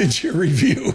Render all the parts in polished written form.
mid-year review.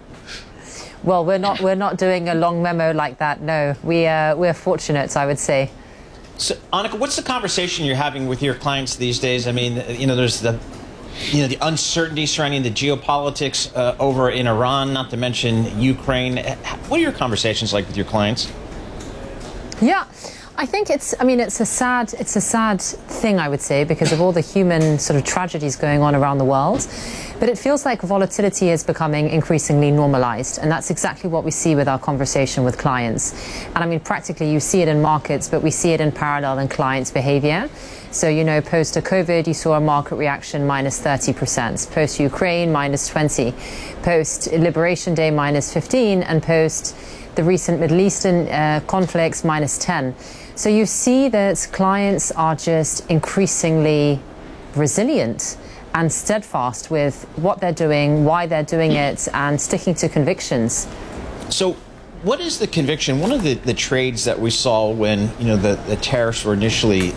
Well, we're not doing a long memo like that. No, we're fortunate, I would say. So, Annika, what's the conversation you're having with your clients these days? I mean, there's the uncertainty surrounding the geopolitics over in Iran, not to mention Ukraine. What are your conversations like with your clients? Yeah, I think it's a sad thing, I would say, because of all the human sort of tragedies going on around the world. But it feels like volatility is becoming increasingly normalized. And that's exactly what we see with our conversation with clients. And I mean, practically you see it in markets, but we see it in parallel in clients' behavior. So, post-COVID, you saw a market reaction minus 30%, post-Ukraine minus 20, post-Liberation Day minus 15, and post the recent Middle Eastern conflicts minus 10. So you see that clients are just increasingly resilient and steadfast with what they're doing, why they're doing it, and sticking to convictions. So what is the conviction? One of the trades that we saw when the tariffs were initially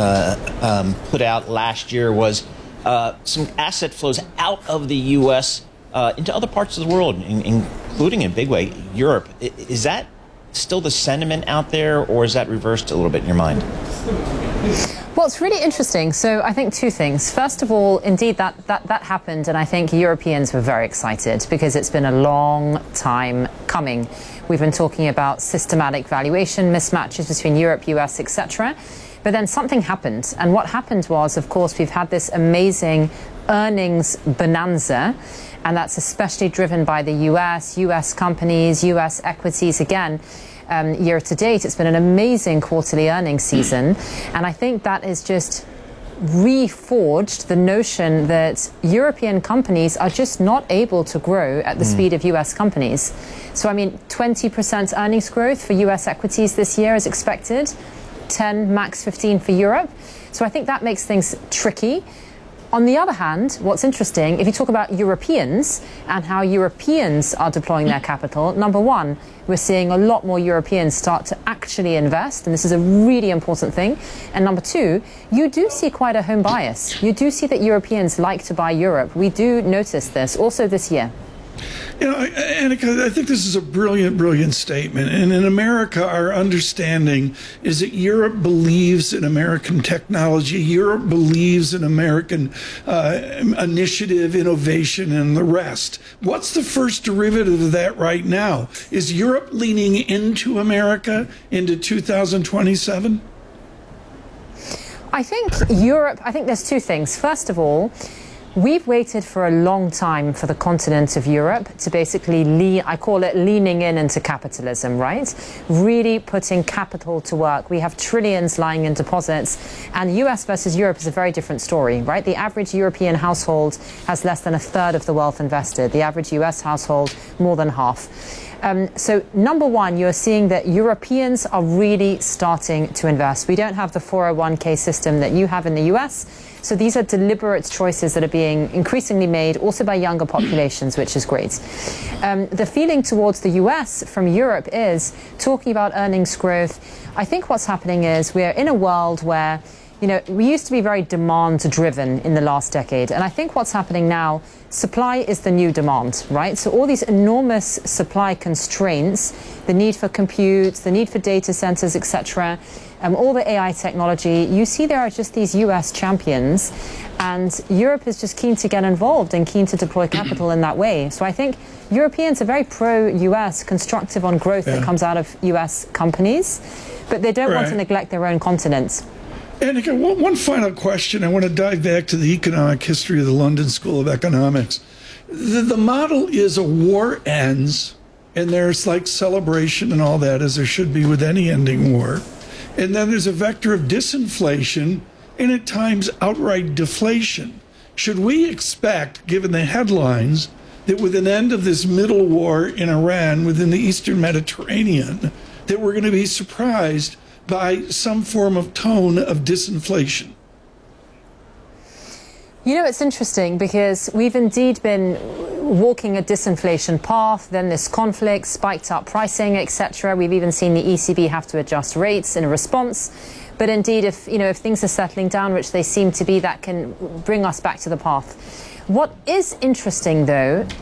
put out last year was some asset flows out of the U.S. Into other parts of the world, including in a big way Europe. Is that still the sentiment out there, or is that reversed a little bit in your mind? Well, it's really interesting. So I think two things. First of all, indeed, that happened, and I think Europeans were very excited because it's been a long time coming. We've been talking about systematic valuation mismatches between Europe, US, etc. But then something happened. And what happened was, of course, we've had this amazing earnings bonanza, and that's especially driven by the US companies, US equities. Again, year to date, it's been an amazing quarterly earnings season. And I think that has just reforged the notion that European companies are just not able to grow at the speed of US companies. So, 20% earnings growth for US equities this year is expected, 10, max 15 for Europe. So I think that makes things tricky. On the other hand, what's interesting, if you talk about Europeans and how Europeans are deploying their capital, number one, we're seeing a lot more Europeans start to actually invest, and this is a really important thing. And number two, you do see quite a home bias. You do see that Europeans like to buy Europe. We do notice this also this year. Annika, I think this is a brilliant statement. And in America, our understanding is that Europe believes in American technology. Europe believes in American initiative, innovation, and the rest. What's the first derivative of that right now? Is Europe leaning into America into 2027? I think there's two things. First of all, we've waited for a long time for the continent of Europe to basically I call it leaning into capitalism, right? Really putting capital to work. We have trillions lying in deposits, and US versus Europe is a very different story, right? The average European household has less than a third of the wealth invested. The average US household, more than half. So number one, you're seeing that Europeans are really starting to invest. We don't have the 401k system that you have in the US. So these are deliberate choices that are being increasingly made also by younger populations, which is great. The feeling towards the US from Europe is talking about earnings growth. I think what's happening is we're in a world where we used to be very demand-driven in the last decade. And I think what's happening now, supply is the new demand, right? So all these enormous supply constraints, the need for compute, the need for data centers, etc., all the AI technology, you see there are just these US champions, and Europe is just keen to get involved and keen to deploy capital in that way. So I think Europeans are very pro-US, constructive on growth that comes out of US companies, but they don't want to neglect their own continents. Annika, one final question. I want to dive back to the economic history of the London School of Economics. The model is a war ends, and there's like celebration and all that, as there should be with any ending war. And then there's a vector of disinflation and at times outright deflation. Should we expect, given the headlines, that with an end of this middle war in Iran within the Eastern Mediterranean, that we're going to be surprised by some form of tone of disinflation? It's interesting because we've indeed been walking a disinflation path, then this conflict spiked up pricing, etc. We've even seen the ECB have to adjust rates in response. But indeed, if things are settling down, which they seem to be, that can bring us back to the path. What is interesting, though,